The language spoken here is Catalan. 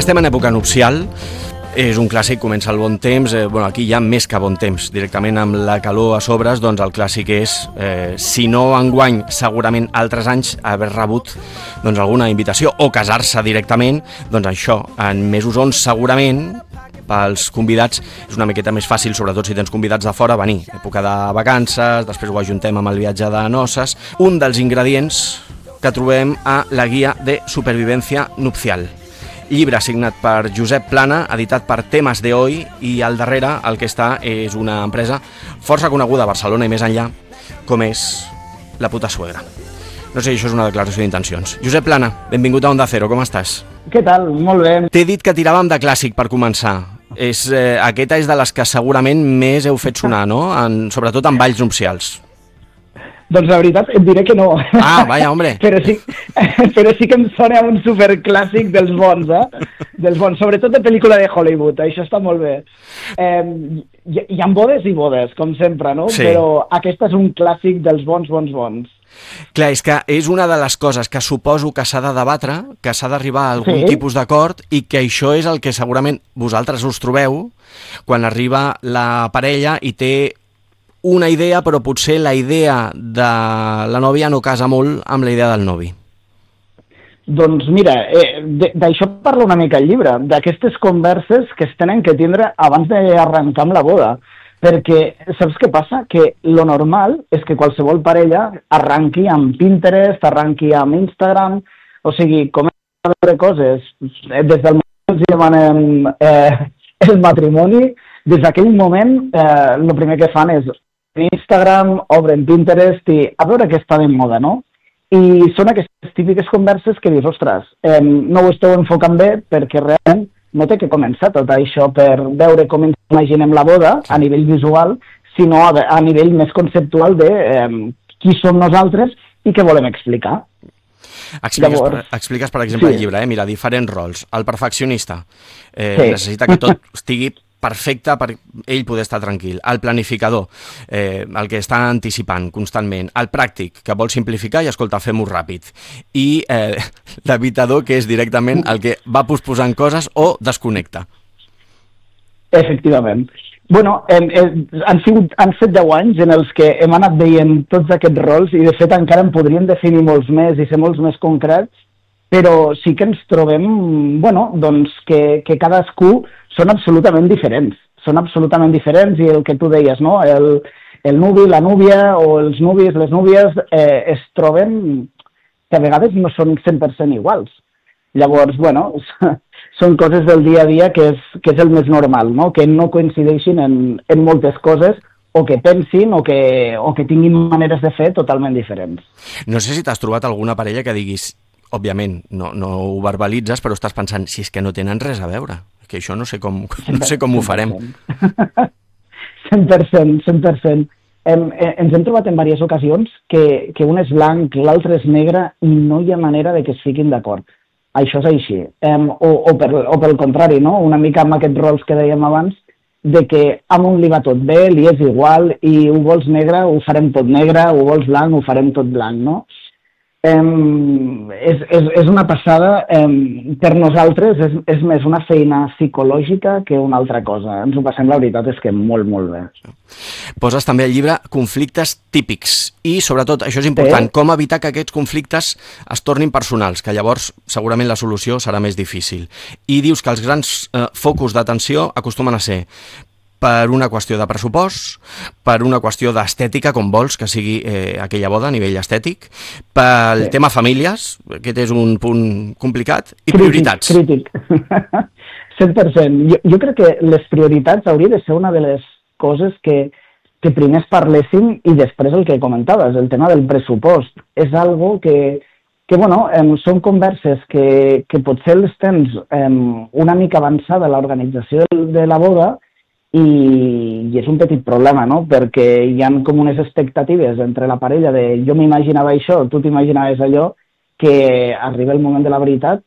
estem en època nupcial, és un clàssic, comença el bon temps, aquí hi ha més que bon temps, directament amb la calor a sobres, doncs el clàssic és, si no enguany, segurament altres anys, haver rebut doncs, alguna invitació o casar-se directament, doncs això, en mesos on segurament pels convidats és una miqueta més fàcil, sobretot si tens convidats de fora, venir, època de vacances, després ho ajuntem amb el viatge de noces, un dels ingredients que trobem a la guia de supervivència nupcial. Llibre signat per Josep Plana, editat per Temes de Hoy, i al darrere el que està és una empresa força coneguda a Barcelona i més enllà, com és La Puta Suegra. No sé si això és una declaració d'intencions. Josep Plana, benvingut a Onda Cero, com estàs? Què tal? Molt bé. T'he dit que tiràvem de clàssic per començar. Aquesta és de les que segurament més heu fet sonar, no? Sobretot en balls nupcials. Doncs la veritat et diré que no. Ah, vaya, hombre. Però sí que em sona un superclàssic dels bons, Dels bons, sobretot de pel·lícula de Hollywood, això està molt bé. Hi ha bodes i bodes, com sempre, no? Sí. Però aquesta és un clàssic dels bons. Clar, és que és una de les coses que suposo que s'ha de debatre, que s'ha d'arribar a algun tipus d'acord, i que això és el que segurament vosaltres us trobeu quan arriba la parella i té una idea, però potser la idea de la nòvia no casa molt amb la idea del novi. Doncs mira, d'això parla una mica el llibre, d'aquestes converses que es tenen que tindre abans d'arrencar amb la boda. Perquè saps què passa? Que lo normal és que qualsevol parella arranqui amb Pinterest, arranqui amb Instagram, o sigui, comença a veure coses. Des del moment que els demanem el matrimoni, des d'aquell moment el primer que fan és Instagram, obren Pinterest i a veure què està de moda, no? I són aquestes típiques converses que dius, ostres, no ho esteu enfocant bé perquè realment no té que començar tot això per veure com ens imaginem la boda a nivell visual, sinó a nivell més conceptual de qui som nosaltres i què volem explicar. Expliques per exemple, el llibre, mira, diferents rols. El perfeccionista necessita que tot estigui perfecte per ell poder estar tranquil. El planificador, el que està anticipant constantment. El pràctic, que vol simplificar i, escolta, fem-ho ràpid. I l'evitador, que és directament el que va posposant coses o desconnecta. Efectivament. Bueno, han set 10 anys en els que hem anat veient tots aquests rols i, de fet, encara en podríem definir molts més i ser molts més concrets, però sí que ens trobem, doncs que cadascú són absolutament diferents. Són absolutament diferents i el que tu deies, no? El nuvi, la núvia o els nuvis, les núvies es troben que a vegades no són 100% iguals. Llavors, són coses del dia a dia que és el més normal, no? Que no coincideixin en moltes coses o que pensin o que tinguin maneres de fer totalment diferents. No sé si t'has trobat alguna parella que diguis, òbviament, no ho verbalitzes, però estàs pensant, si és que no tenen res a veure, que això no sé com ho farem. 100%. Ens hem trobat en diverses ocasions que un és blanc, l'altre és negre i no hi ha manera de que es fiquin d'acord. Això és així. O pel contrari, no? Una mica amb aquests rols que dèiem abans, de que a un li va tot bé, li és igual, i ho vols negre, ho farem tot negre, ho vols blanc, ho farem tot blanc, no? És una passada. Per nosaltres és més una feina psicològica que una altra cosa. Ens ho passem, la veritat és que molt, molt bé. Poses també al llibre conflictes típics i, sobretot, això és important, com evitar que aquests conflictes es tornin personals, que llavors segurament la solució serà més difícil. I dius que els grans focus d'atenció acostumen a ser per una qüestió de pressupost, per una qüestió d'estètica, com vols que sigui aquella boda a nivell estètic, pel tema famílies, aquest és un punt complicat, i prioritats. Crític. 100%. Jo crec que les prioritats hauria de ser una de les coses que primer es parlessin i després el que comentaves, el tema del pressupost. És algo que són converses que potser les tens una mica avançada a l'organització de la boda, i és un petit problema, no? Perquè hi ha com unes expectatives entre la parella de jo m'imaginava això, tu t'imaginaves allò, que arriba el moment de la veritat